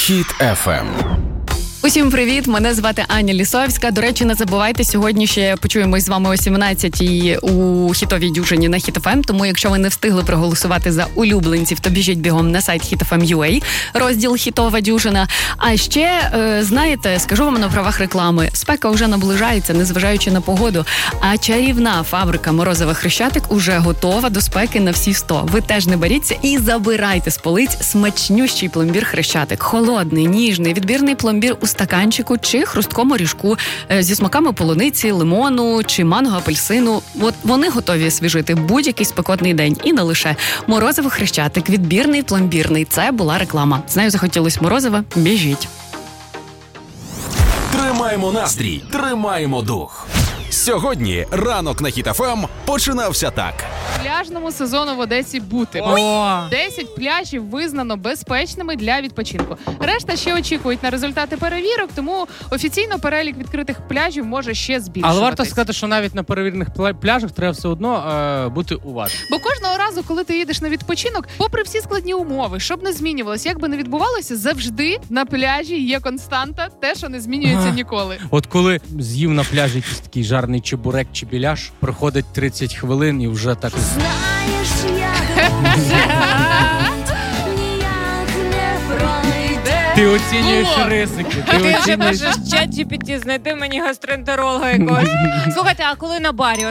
Хіт FM. Усім привіт, мене звати Аня Лісовська. До речі, не забувайте, сьогодні ще почуємось з вами о 17-й у хітовій дюжині на Хіт FM, тому якщо ви не встигли проголосувати за улюбленців, то біжіть бігом на сайт hitfm.ua, розділ «Хітова дюжина». А ще, знаєте, скажу вам на правах реклами, спека вже наближається, незважаючи на погоду, а чарівна фабрика «Морозова Хрещатик» уже готова до спеки на всі 100. Ви теж не боріться і забирайте з полиць смачнющий пломбір «Хрещатик». Холодний, ніжний, відбірний пломбір у стаканчику чи хрусткому ріжку зі смаками полуниці, лимону чи манго, апельсину. От вони готові освіжити будь-який спекотний день. І не лише. Морозиво Хрещатик, відбірний, пломбірний. Це була реклама. Знаю, захотілось морозива? Біжіть. Тримаємо настрій, тримаємо дух. Сьогодні ранок на Хіт FM починався так. Пляжному сезону в Одесі бути. 10 пляжів визнано безпечними для відпочинку. Решта ще очікують на результати перевірок, тому офіційно перелік відкритих пляжів може ще збільшуватись. Але варто сказати, що навіть на перевірених пляжах треба все одно бути уважним. Бо кожного разу, коли ти їдеш на відпочинок, попри всі складні умови, щоб не змінювалося, як би не відбувалося, завжди на пляжі є константа, те, що не змінюється ніколи. От коли з'їв на пляжі якийсь такий жарний чебурек чи біляш, проходить 30 хвилин і вже так... Знаєш, я ніяк не пройде. Ти оцінюєш рисики. Ти вже можеш чат GPT знайти мені гастроентеролога якогось. Слухайте, а коли на барі